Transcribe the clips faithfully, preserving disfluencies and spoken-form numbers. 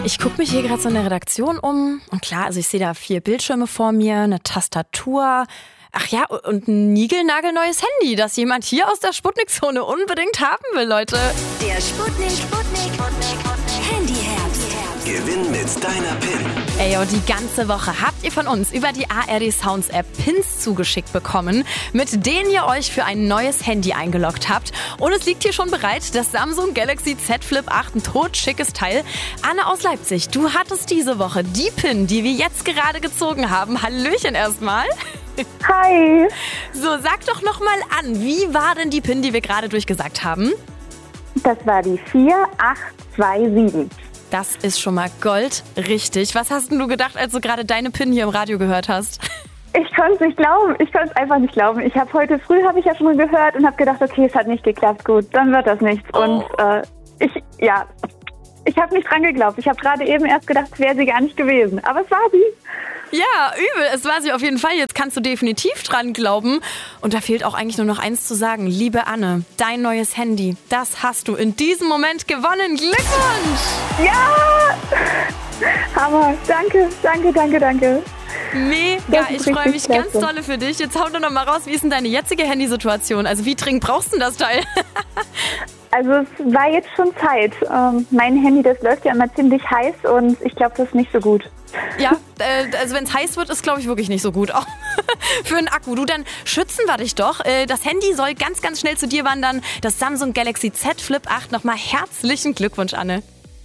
Ich gucke mich hier gerade so in der Redaktion um und klar, also ich sehe da vier Bildschirme vor mir, eine Tastatur. Ach ja, und ein niegelnagelneues Handy, das jemand hier aus der Sputnik-Zone unbedingt haben will, Leute. Der Sputnik, Sputnik, Handyherbst. Gewinn mit deiner P I N. Ey, yo, die ganze Woche habt ihr von uns über die A R D Sounds App Pins zugeschickt bekommen, mit denen ihr euch für ein neues Handy eingeloggt habt. Und es liegt hier schon bereit, das Samsung Galaxy Z Flip acht, ein totschickes Teil. Anne aus Leipzig, du hattest diese Woche die P I N, die wir jetzt gerade gezogen haben. Hallöchen erstmal. Hi. So, sag doch noch mal an, wie war denn die P I N, die wir gerade durchgesagt haben? Das war die vier acht zwei sieben. Das ist schon mal Gold, richtig. Was hast denn du gedacht, als du gerade deine P I N hier im Radio gehört hast? Ich konnte es nicht glauben. Ich konnte es einfach nicht glauben. Ich habe heute früh habe ich ja schon mal gehört und habe gedacht, okay, es hat nicht geklappt. Gut, dann wird das nichts. Oh. Und äh, ich, ja, ich habe nicht dran geglaubt. Ich habe gerade eben erst gedacht, es wäre sie gar nicht gewesen. Aber es war sie. Ja, übel. Es war sie auf jeden Fall. Jetzt kannst du definitiv dran glauben. Und da fehlt auch eigentlich nur noch eins zu sagen. Liebe Anne, dein neues Handy, das hast du in diesem Moment gewonnen. Glückwunsch! Ja! Hammer. Danke, danke, danke, danke. Mega, Das ich ist freue mich richtig ganz klasse. dolle für dich. Jetzt hau doch noch mal raus, wie ist denn deine jetzige Handysituation? Also wie dringend brauchst du denn das Teil? Also es war jetzt schon Zeit. Ähm, mein Handy, das läuft ja immer ziemlich heiß und ich glaube, das ist nicht so gut. Ja, äh, also wenn es heiß wird, ist glaube ich wirklich nicht so gut. Auch für einen Akku. Du, dann schützen wir dich doch. Äh, das Handy soll ganz, ganz schnell zu dir wandern. Das Samsung Galaxy Z Flip acht. Nochmal herzlichen Glückwunsch, Anne.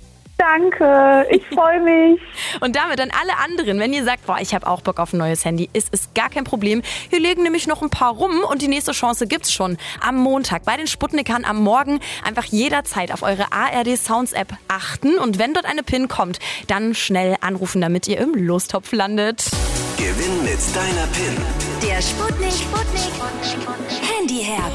Danke, ich freue mich. Und damit an alle anderen, wenn ihr sagt, boah, ich habe auch Bock auf ein neues Handy, ist es gar kein Problem. Hier liegen nämlich noch ein paar rum und die nächste Chance gibt's schon am Montag bei den Sputnikern am Morgen. Einfach jederzeit auf eure A R D Sounds App achten und wenn dort eine P I N kommt, dann schnell anrufen, damit ihr im Lostopf landet. Gewinn mit deiner P I N. Der Sputnik, Sputnik, Handyherbst.